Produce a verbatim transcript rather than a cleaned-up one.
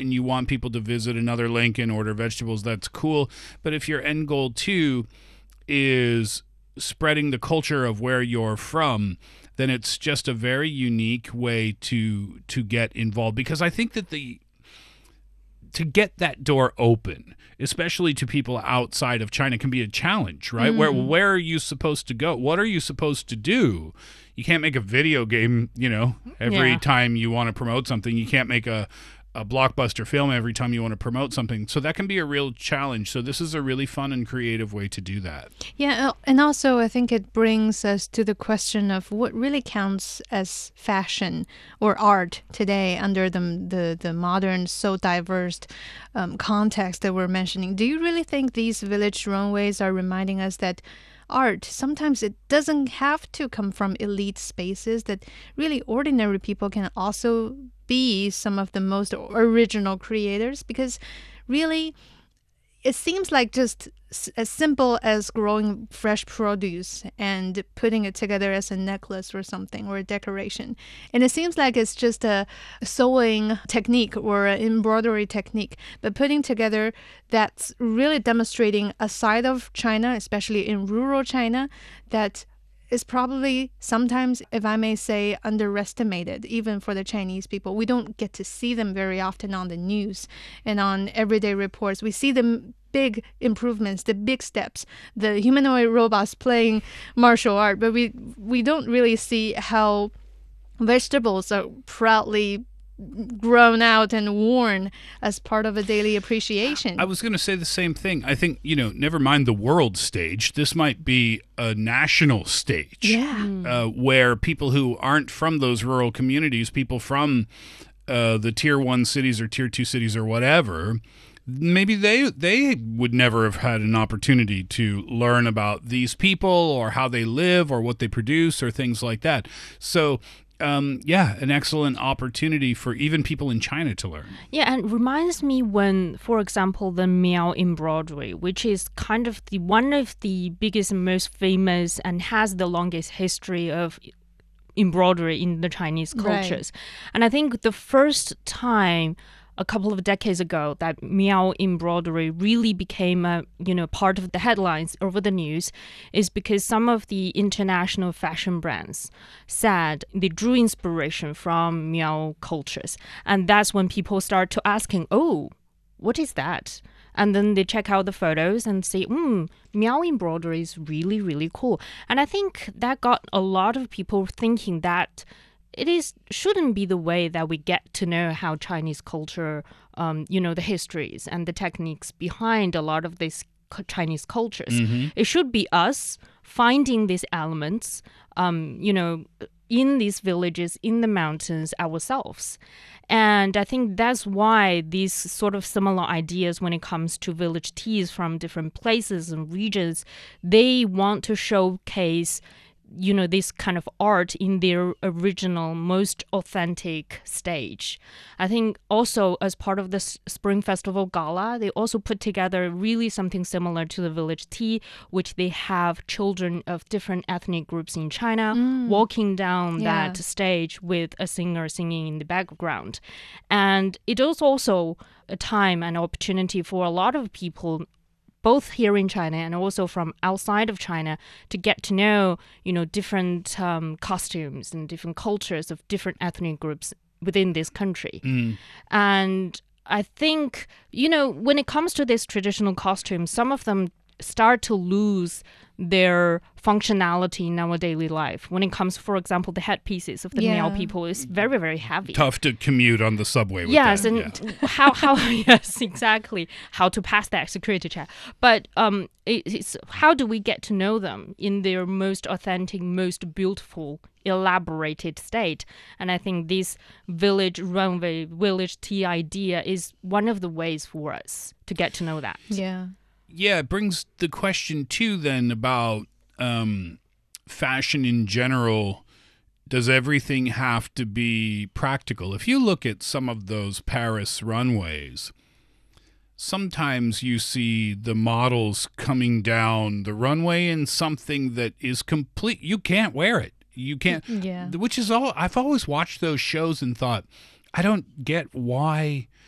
and you want people to visit another link and order vegetables, that's cool. But if your end goal too is spreading the culture of where you're from, then it's just a very unique way to to get involved. Because I think that the to get that door open, especially to people outside of China, can be a challenge, right? Mm. Where where are you supposed to go? What are you supposed to do? You can't make a video game, you know, every yeah. time you want to promote something. You can't make a, a blockbuster film every time you want to promote something. So that can be a real challenge. So this is a really fun and creative way to do that. Yeah, and also I think it brings us to the question of what really counts as fashion or art today under the the, the modern, so diverse um, context that we're mentioning. Do you really think these village runways are reminding us that art, sometimes it doesn't have to come from elite spaces, that really ordinary people can also be some of the most original creators? Because really, it seems like just as simple as growing fresh produce and putting it together as a necklace or something, or a decoration. And it seems like it's just a sewing technique or an embroidery technique, but putting together that's really demonstrating a side of China, especially in rural China, that is probably sometimes, if I may say, underestimated, even for the Chinese people. We don't get to see them very often on the news and on everyday reports. We see the big improvements, the big steps, the humanoid robots playing martial art, but we we don't really see how vegetables are proudly grown out and worn as part of a daily appreciation. I was going to say the same thing. I think, you know, never mind the world stage, this might be a national stage. Yeah. Uh, where people who aren't from those rural communities, people from uh, the tier one cities or tier two cities or whatever, maybe they they would never have had an opportunity to learn about these people or how they live or what they produce or things like that. So Um, yeah, an excellent opportunity for even people in China to learn. Yeah, and it reminds me when, for example, the Miao embroidery, which is kind of the one of the biggest and most famous and has the longest history of embroidery in the Chinese cultures. Right. And I think the first time a couple of decades ago that Miao embroidery really became a you know part of the headlines over the news is because some of the international fashion brands said they drew inspiration from Miao cultures, and that's when people start to asking, oh, what is that? And then they check out the photos and say, hmm, Miao embroidery is really, really cool. And I think that got a lot of people thinking that it is shouldn't be the way that we get to know how Chinese culture, um, you know, the histories and the techniques behind a lot of these Chinese cultures. Mm-hmm. It should be us finding these elements, um, you know, in these villages, in the mountains ourselves. And I think that's why these sort of similar ideas when it comes to village teas from different places and regions, they want to showcase you know, this kind of art in their original, most authentic stage. I think also as part of the Spring Festival Gala, they also put together really something similar to the village tea, which they have children of different ethnic groups in China mm. walking down yeah. that stage with a singer singing in the background. And it is also a time and opportunity for a lot of people both here in China and also from outside of China to get to know, you know, different um, costumes and different cultures of different ethnic groups within this country. Mm. And I think, you know, when it comes to these traditional costumes, some of them start to lose their functionality in our daily life. When it comes, for example, the headpieces of the yeah. Miao people is very, very heavy. Tough to commute on the subway with yes, that. and yeah. how, how, yes, exactly, how to pass that security check. But um, it, it's how do we get to know them in their most authentic, most beautiful, elaborated state? And I think this village runway, village tea idea is one of the ways for us to get to know that. Yeah. Yeah, it brings the question, too, then, about um, fashion in general. Does everything have to be practical? If you look at some of those Paris runways, sometimes you see the models coming down the runway in something that is complete. You can't wear it. You can't. Yeah. Which is all. I've always watched those shows and thought, I don't get why